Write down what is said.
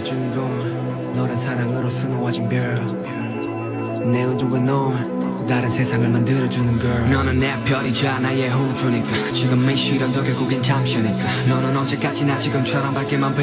해주는 건 너란 사랑으로 수놓아진 별내 의도가 넌 다른 세상을 만들어주는 걸. 너는 내 별이자 나의 호주니까 지금 이 시련도 결국엔 잠시니까 너는 언제까지나 지금처럼 밝게만